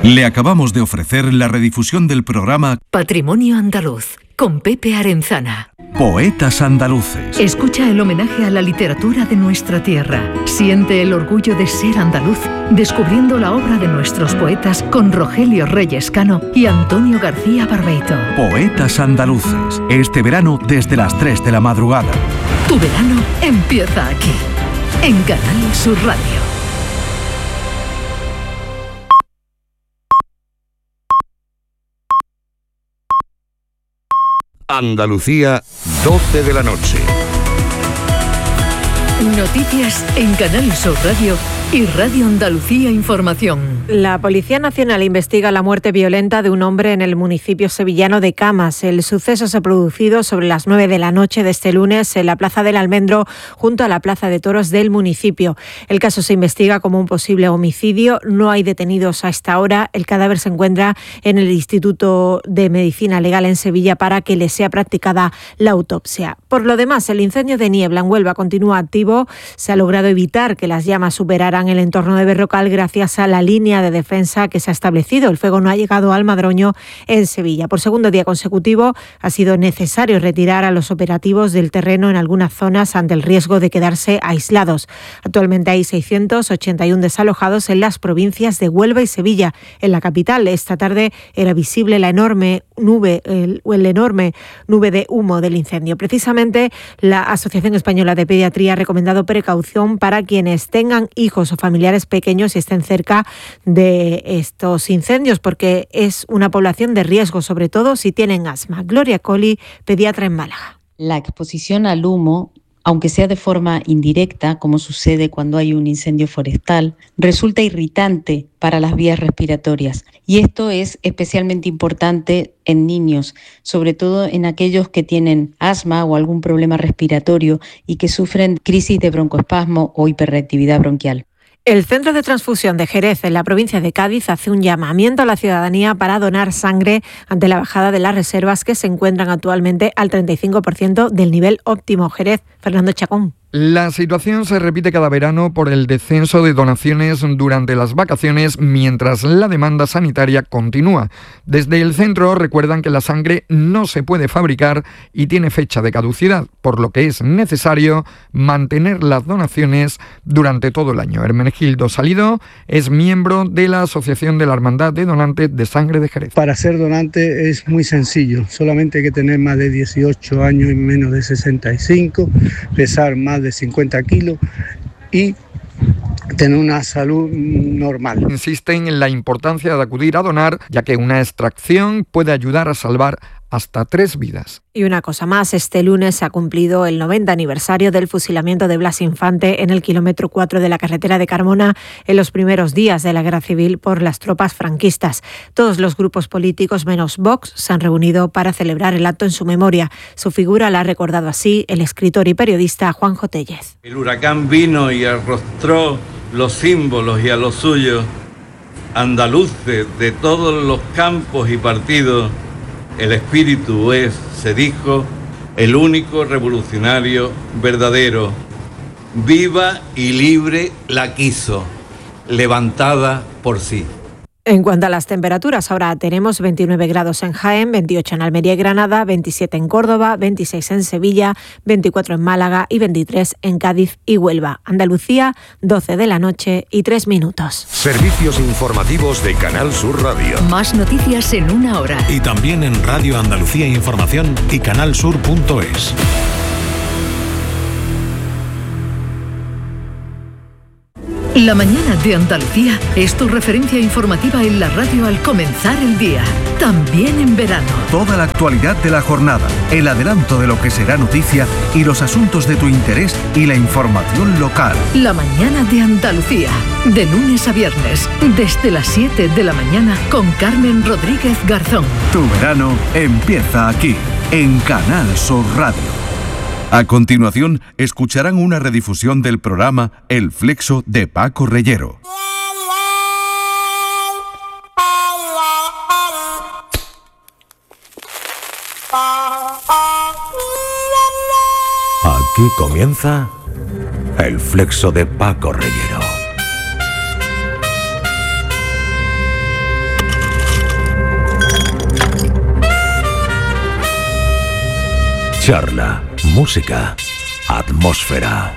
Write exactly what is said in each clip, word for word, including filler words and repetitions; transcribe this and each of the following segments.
Le acabamos de ofrecer la redifusión del programa Patrimonio Andaluz, con Pepe Arenzana. Poetas Andaluces. Escucha el homenaje a la literatura de nuestra tierra. Siente el orgullo de ser andaluz, descubriendo la obra de nuestros poetas con Rogelio Reyes Cano y Antonio García Barbeito. Poetas Andaluces. Este verano desde las tres de la madrugada. Tu verano empieza aquí, en Canal Sur Radio. Andalucía, doce de la noche. Noticias en Canal Sur Radio y Radio Andalucía Información. La Policía Nacional investiga la muerte violenta de un hombre en el municipio sevillano de Camas. El suceso se ha producido sobre las nueve de la noche de este lunes en la Plaza del Almendro, junto a la Plaza de Toros del municipio. El caso se investiga como un posible homicidio. No hay detenidos a esta hora. El cadáver se encuentra en el Instituto de Medicina Legal en Sevilla para que le sea practicada la autopsia. Por lo demás, el incendio de Niebla en Huelva continúa activo. Se ha logrado evitar que las llamas superaran el entorno de Berrocal gracias a la línea de defensa que se ha establecido. El fuego no ha llegado al Madroño en Sevilla. Por segundo día consecutivo ha sido necesario retirar a los operativos del terreno en algunas zonas ante el riesgo de quedarse aislados. Actualmente hay seiscientos ochenta y uno desalojados en las provincias de Huelva y Sevilla. En la capital esta tarde era visible la enorme nube, el, el enorme nube de humo del incendio. Precisamente la Asociación Española de Pediatría ha recomendado precaución para quienes tengan hijos o familiares pequeños y estén cerca de estos incendios, porque es una población de riesgo, sobre todo si tienen asma. Gloria Colli, pediatra en Málaga. La exposición al humo, aunque sea de forma indirecta, como sucede cuando hay un incendio forestal, resulta irritante para las vías respiratorias. Y esto es especialmente importante en niños, sobre todo en aquellos que tienen asma o algún problema respiratorio y que sufren crisis de broncoespasmo o hiperreactividad bronquial. El Centro de Transfusión de Jerez, en la provincia de Cádiz, hace un llamamiento a la ciudadanía para donar sangre ante la bajada de las reservas, que se encuentran actualmente al treinta y cinco por ciento del nivel óptimo. Jerez, Fernando Chacón. La situación se repite cada verano por el descenso de donaciones durante las vacaciones, mientras la demanda sanitaria continúa. Desde el centro recuerdan que la sangre no se puede fabricar y tiene fecha de caducidad, por lo que es necesario mantener las donaciones durante todo el año. Hermenegildo Salido es miembro de la Asociación de la Hermandad de Donantes de Sangre de Jerez. Para ser donante es muy sencillo, solamente hay que tener más de dieciocho años y menos de sesenta y cinco, pesar más de cincuenta kilos y tener una salud normal. Insisten en la importancia de acudir a donar, ya que una extracción puede ayudar a salvar hasta tres vidas. Y una cosa más, este lunes se ha cumplido el noventa aniversario del fusilamiento de Blas Infante en el kilómetro cuatro de la carretera de Carmona, en los primeros días de la guerra civil por las tropas franquistas. Todos los grupos políticos menos Vox se han reunido para celebrar el acto en su memoria. Su figura la ha recordado así el escritor y periodista Juanjo Tellez. El huracán vino y arrostró los símbolos y a los suyos, andaluces de todos los campos y partidos. El espíritu es, se dijo, el único revolucionario verdadero. Viva y libre la quiso, levantada por sí. En cuanto a las temperaturas, ahora tenemos veintinueve grados en Jaén, veintiocho en Almería y Granada, veintisiete en Córdoba, veintiséis en Sevilla, veinticuatro en Málaga y veintitrés en Cádiz y Huelva. Andalucía, doce de la noche y tres minutos. Servicios informativos de Canal Sur Radio. Más noticias en una hora. Y también en Radio Andalucía Información y canalsur punto es. La mañana de Andalucía es tu referencia informativa en la radio al comenzar el día, también en verano. Toda la actualidad de la jornada, el adelanto de lo que será noticia y los asuntos de tu interés y la información local. La mañana de Andalucía, de lunes a viernes, desde las siete de la mañana con Carmen Rodríguez Garzón. Tu verano empieza aquí, en Canal Sur Radio. A continuación, escucharán una redifusión del programa El Flexo de Paco Reyero. Aquí comienza El Flexo de Paco Reyero. charla, música, atmósfera.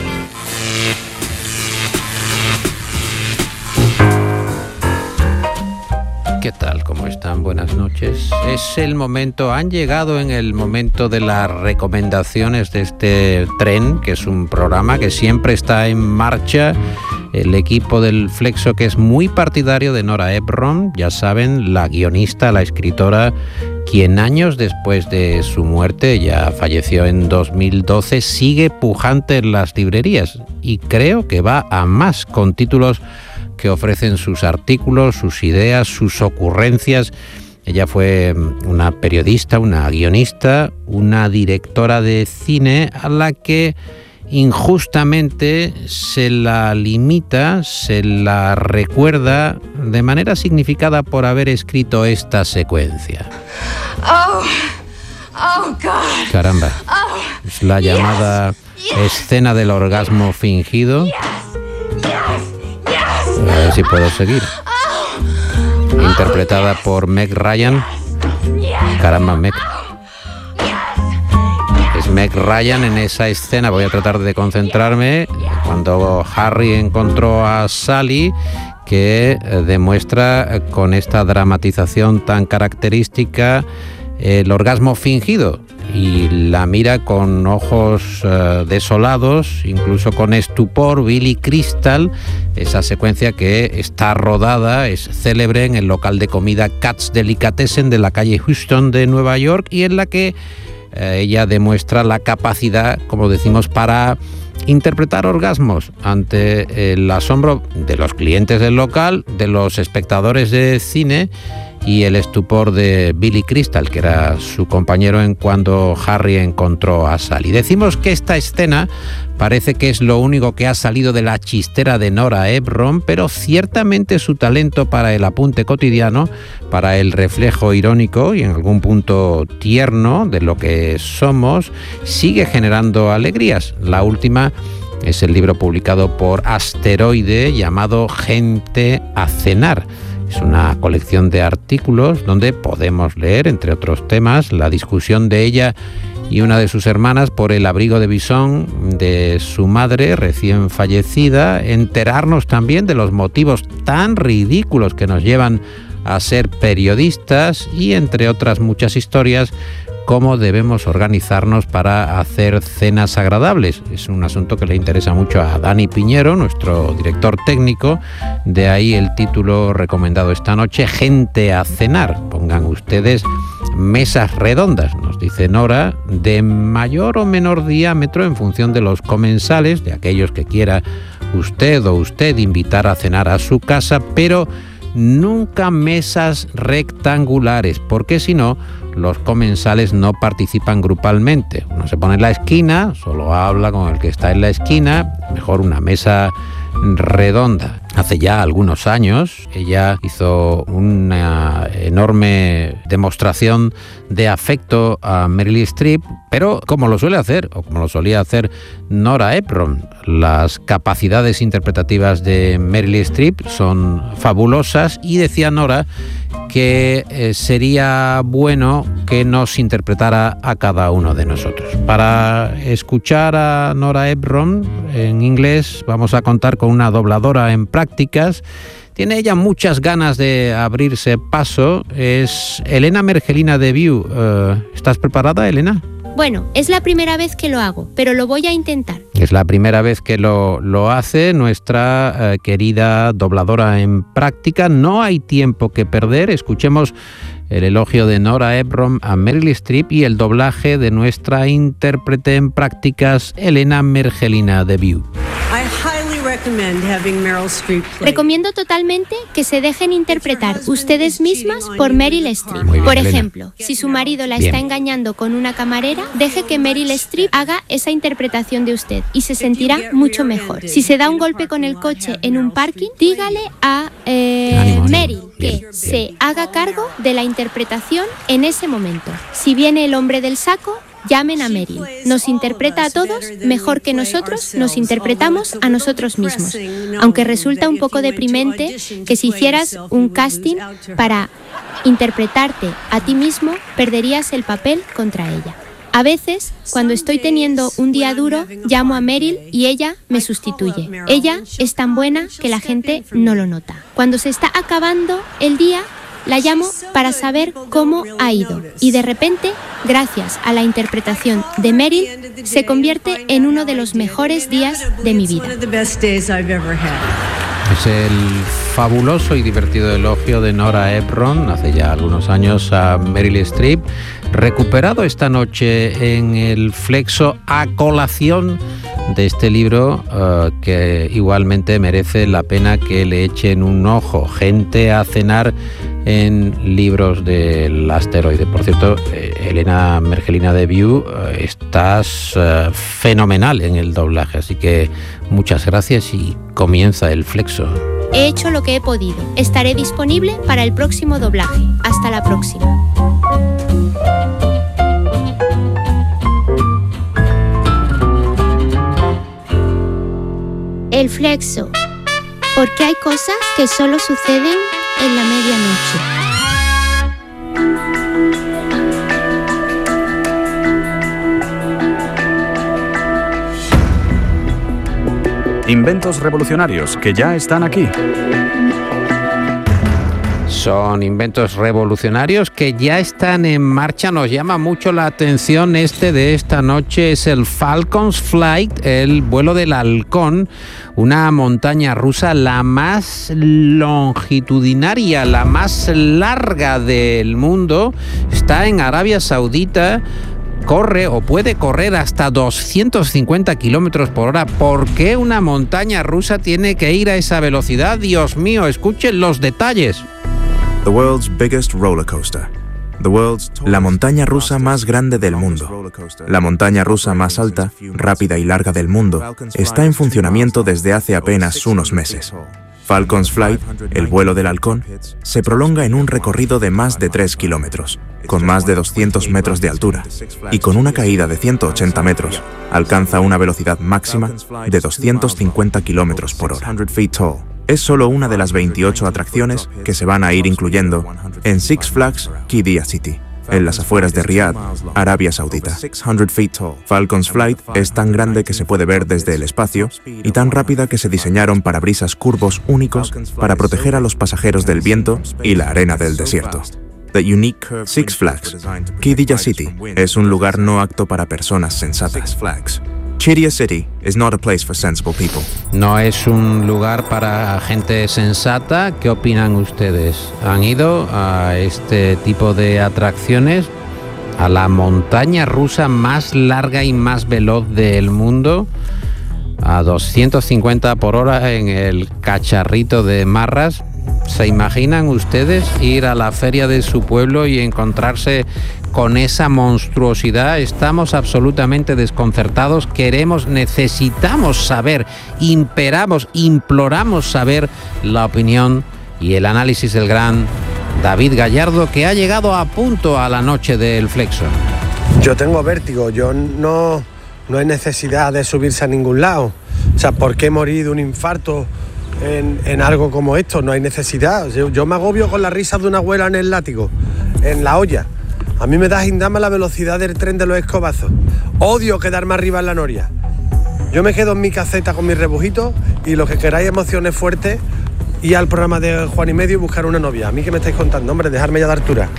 ¿Qué tal? ¿Cómo están? Buenas noches. Es el momento, han llegado en el momento de las recomendaciones de este tren, que es un programa que siempre está en marcha. El equipo del Flexo, que es muy partidario de Nora Ephron, ya saben, la guionista, la escritora, quien años después de su muerte, ya falleció en dos mil doce, sigue pujante en las librerías y creo que va a más con títulos que ofrecen sus artículos, sus ideas, sus ocurrencias. Ella fue una periodista, una guionista, una directora de cine a la que injustamente se la limita, se la recuerda de manera significada por haber escrito esta secuencia. Oh, oh God. Caramba, Oh, es la llamada yes, escena del orgasmo fingido. yes, yes, A ver si puedo seguir. oh, Interpretada por Meg Ryan. yes, Caramba, Meg. yes. Es Meg Ryan en esa escena, voy a tratar de concentrarme, cuando Harry encontró a Sally, que eh, demuestra eh, con esta dramatización tan característica eh, el orgasmo fingido, y la mira con ojos eh, desolados, incluso con estupor, Billy Crystal, esa secuencia que está rodada, es célebre en el local de comida Katz Delicatessen de la calle Houston de Nueva York, y en la que eh, ella demuestra la capacidad, como decimos, para interpretar orgasmos ante el asombro de los clientes del local, de los espectadores de cine y el estupor de Billy Crystal, que era su compañero en cuando Harry encontró a Sally. Decimos que esta escena parece que es lo único que ha salido de la chistera de Nora Ephron, pero ciertamente su talento para el apunte cotidiano, para el reflejo irónico y en algún punto tierno de lo que somos, sigue generando alegrías. La última es el libro publicado por Asteroide llamado Gente a cenar. Es una colección de artículos donde podemos leer, entre otros temas, la discusión de ella y una de sus hermanas por el abrigo de bisón de su madre recién fallecida, enterarnos también de los motivos tan ridículos que nos llevan a ser periodistas y, entre otras muchas historias, cómo debemos organizarnos para hacer cenas agradables. Es un asunto que le interesa mucho a Dani Piñero, nuestro director técnico, de ahí el título recomendado esta noche, Gente a cenar. Pongan ustedes mesas redondas, nos dice Nora, de mayor o menor diámetro en función de los comensales, de aquellos que quiera usted o usted invitar a cenar a su casa, pero nunca mesas rectangulares, porque si no, los comensales no participan grupalmente. Uno se pone en la esquina, solo habla con el que está en la esquina, mejor una mesa redonda. Hace ya algunos años ella hizo una enorme demostración de afecto a Meryl Streep, pero como lo suele hacer, o como lo solía hacer Nora Ephron. Las capacidades interpretativas de Meryl Streep son fabulosas y decía Nora que eh, sería bueno que nos interpretara a cada uno de nosotros. Para escuchar a Nora Ephron en inglés vamos a contar con una dobladora en prácticas. Tiene ella muchas ganas de abrirse paso. Es Elena Mergelina de Viu. Uh, ¿Estás preparada, Elena? Bueno, es la primera vez que lo hago, pero lo voy a intentar. Es la primera vez que lo, lo hace nuestra eh, querida dobladora en práctica. No hay tiempo que perder. Escuchemos el elogio de Nora Ephron a Meryl Streep y el doblaje de nuestra intérprete en prácticas, Elena Mergelina de Viu. Recomiendo totalmente que se dejen interpretar ustedes mismas por Meryl Streep. Bien, por ejemplo, Elena. Si su marido la Bien. está engañando con una camarera, deje que Meryl Streep haga esa interpretación de usted y se sentirá mucho mejor. Si se da un golpe con el coche en un parking, dígale a eh, ánimo, Meryl ánimo. que Bien. se haga cargo de la interpretación en ese momento. Si viene el hombre del saco, llamen a Meryl. Nos interpreta a todos mejor que nosotros nos interpretamos a nosotros mismos. Aunque resulta un poco deprimente que si hicieras un casting para interpretarte a ti mismo, perderías el papel contra ella. A veces, cuando estoy teniendo un día duro, llamo a Meryl y ella me sustituye. Ella es tan buena que la gente no lo nota. Cuando se está acabando el día, la llamo para saber cómo ha ido. Y de repente, gracias a la interpretación de Meryl, se convierte en uno de los mejores días de mi vida. Es el fabuloso y divertido elogio de Nora Ephron, hace ya algunos años, a Meryl Streep, recuperado esta noche en el Flexo a colación de este libro uh, que igualmente merece la pena que le echen un ojo. Gente a cenar en libros del asteroide. Por cierto, eh, Elena Mergelina de Viu, eh, estás eh, fenomenal en el doblaje, así que muchas gracias y comienza el Flexo. He hecho lo que he podido. Estaré disponible para el próximo doblaje. Hasta la próxima. El Flexo. Porque hay cosas que solo suceden en la medianoche. Inventos revolucionarios que ya están aquí. Son inventos revolucionarios que ya están en marcha. Nos llama mucho la atención este de esta noche. Es el Falcon's Flight, el vuelo del halcón, una montaña rusa la más longitudinaria, la más larga del mundo. Está en Arabia Saudita. Corre o puede correr hasta doscientos cincuenta kilómetros por hora. ¿Por qué una montaña rusa tiene que ir a esa velocidad? Dios mío, escuchen los detalles. The world's biggest roller coaster. The world's... La montaña rusa más grande del mundo. La montaña rusa más alta, rápida y larga del mundo está en funcionamiento desde hace apenas unos meses. Falcon's Flight, el vuelo del halcón, se prolonga en un recorrido de más de tres kilómetros, con más de doscientos metros de altura, y con una caída de ciento ochenta metros, alcanza una velocidad máxima de doscientos cincuenta kilómetros por hora. Es solo una de las veintiocho atracciones que se van a ir incluyendo en Six Flags Qiddiya City, en las afueras de Riad, Arabia Saudita. Falcon's Flight es tan grande que se puede ver desde el espacio y tan rápida que se diseñaron parabrisas curvos únicos para proteger a los pasajeros del viento y la arena del desierto. The Unique Six Flags Qiddiya City es un lugar no apto para personas sensatas. Qiddiya City is not a place for sensible people. No es un lugar para gente sensata. ¿Qué opinan ustedes? ¿Han ido a este tipo de atracciones? ¿A la montaña rusa más larga y más veloz del mundo? A doscientos cincuenta por hora en el cacharrito de Marras. ¿Se imaginan ustedes ir a la feria de su pueblo y encontrarse con esa monstruosidad? Estamos absolutamente desconcertados. Queremos, necesitamos saber, imperamos, imploramos saber la opinión y el análisis del gran David Gallardo, que ha llegado a punto a la noche del Flexo. Yo tengo vértigo, yo no, no hay necesidad de subirse a ningún lado. O sea, ¿por qué morir de un infarto En, en algo como esto? No hay necesidad. Yo, yo me agobio con la risa de una abuela en el látigo, en la olla. A mí me da gindama la velocidad del tren de los escobazos. Odio quedarme arriba en la noria. Yo me quedo en mi caseta con mis rebujitos y lo que queráis emociones fuertes, ir al programa de Juan y Medio y buscar una novia. A mí que me estáis contando, hombre, dejarme ya de altura.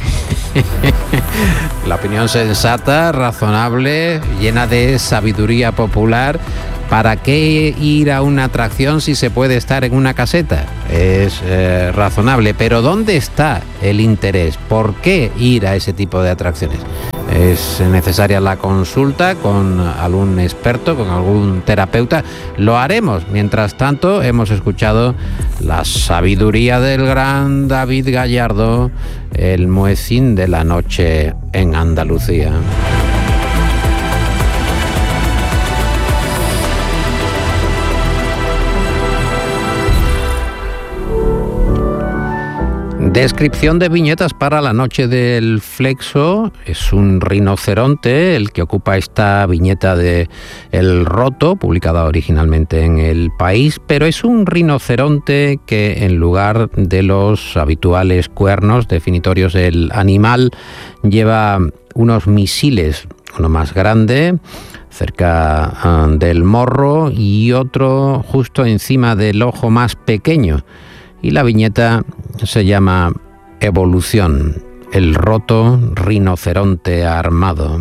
La opinión sensata, razonable, llena de sabiduría popular. ¿Para qué ir a una atracción si se puede estar en una caseta? Es eh, razonable, pero ¿dónde está el interés? ¿Por qué ir a ese tipo de atracciones? Es necesaria la consulta con algún experto, con algún terapeuta. Lo haremos. Mientras tanto, hemos escuchado la sabiduría del gran David Gallardo, el muecín de la noche en Andalucía. Descripción de viñetas para la noche del Flexo. Es un rinoceronte el que ocupa esta viñeta de El Roto, publicada originalmente en El País, pero es un rinoceronte que, en lugar de los habituales cuernos definitorios del animal, lleva unos misiles, uno más grande, cerca uh, del morro, y otro justo encima del ojo más pequeño. Y la viñeta se llama Evolución, el roto rinoceronte armado.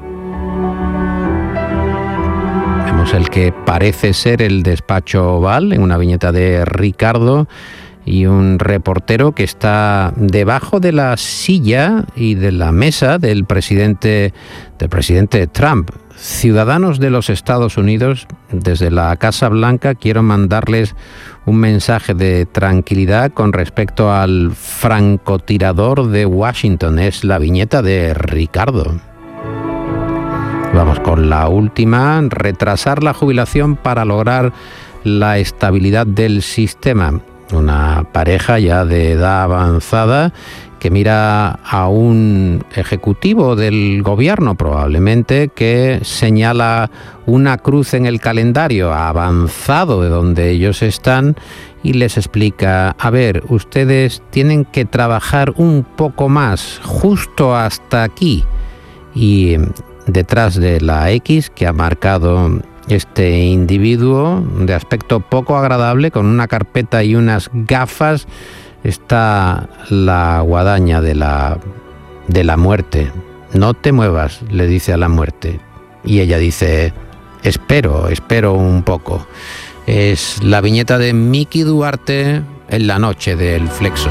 Vemos el que parece ser el despacho oval en una viñeta de Ricardo, y un reportero que está debajo de la silla y de la mesa del presidente, del presidente Trump. Ciudadanos de los Estados Unidos, desde la Casa Blanca quiero mandarles un mensaje de tranquilidad con respecto al francotirador de Washington. Es la viñeta de Ricardo. Vamos con la última: retrasar la jubilación para lograr la estabilidad del sistema. Una pareja ya de edad avanzada que mira a un ejecutivo del gobierno, probablemente, que señala una cruz en el calendario avanzado de donde ellos están y les explica: a ver, ustedes tienen que trabajar un poco más, justo hasta aquí. Y detrás de la X que ha marcado este individuo de aspecto poco agradable, con una carpeta y unas gafas, está la guadaña de la, de la muerte. No te muevas, le dice a la muerte. Y ella dice: espero, espero un poco. Es la viñeta de Miki Duarte en la noche del Flexo.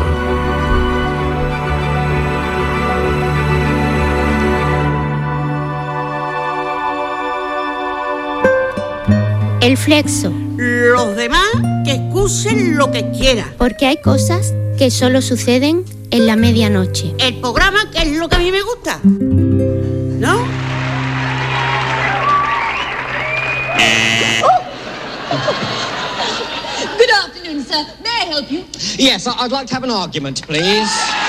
El Flexo. Los demás que excusen lo que quieran. Porque hay cosas que solo suceden en la medianoche. El programa, que es lo que a mí me gusta, ¿no? Good afternoon, sir. May I help you? Yes, I'd like to have an argument, please.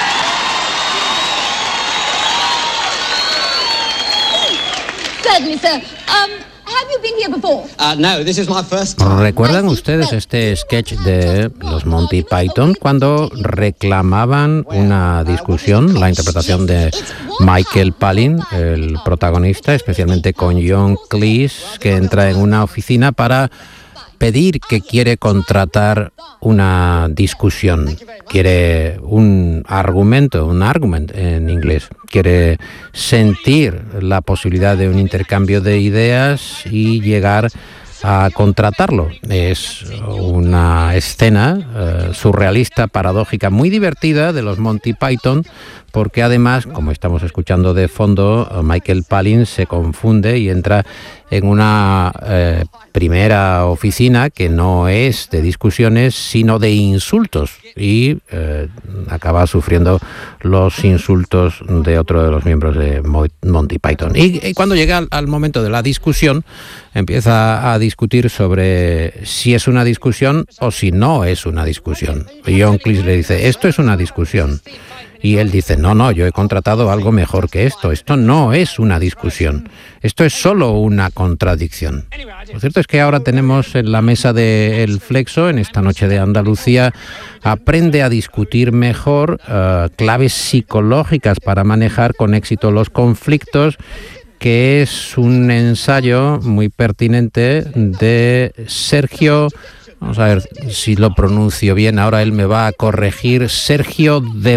Certainly, sir. Um, have you been here before? Uh, no, this is my first time. ¿Recuerdan ustedes este sketch de los Monty Python cuando reclamaban una discusión, la interpretación de Michael Palin, el protagonista, especialmente con John Cleese, que entra en una oficina para pedir que quiere contratar una discusión, quiere un argumento, un argument en inglés, quiere sentir la posibilidad de un intercambio de ideas y llegar a contratarlo. Es una escena uh, surrealista, paradójica, muy divertida de los Monty Python, porque además, como estamos escuchando de fondo, Michael Palin se confunde y entra en una eh, primera oficina que no es de discusiones, sino de insultos, y eh, acaba sufriendo los insultos de otro de los miembros de Monty Python. Y, y cuando llega al, al momento de la discusión, empieza a discutir sobre si es una discusión o si no es una discusión. Y John Cleese le dice: esto es una discusión. Y él dice: no, no, yo he contratado algo mejor que esto. Esto no es una discusión. Esto es solo una contradicción. Lo cierto es que ahora tenemos en la mesa del Flexo, en esta noche de Andalucía, aprende a discutir mejor, uh, claves psicológicas para manejar con éxito los conflictos, que es un ensayo muy pertinente de Sergio... Vamos a ver si lo pronuncio bien, ahora él me va a corregir. Sergio de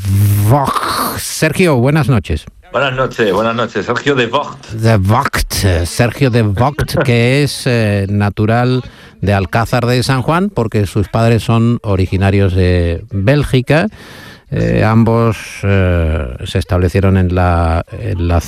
Vogt. Sergio, buenas noches. Buenas noches, buenas noches. Sergio de Vogt. De Vogt, Sergio de Vogt, que es eh, natural de Alcázar de San Juan, porque sus padres son originarios de Bélgica. Eh, ambos eh, se establecieron en la, en la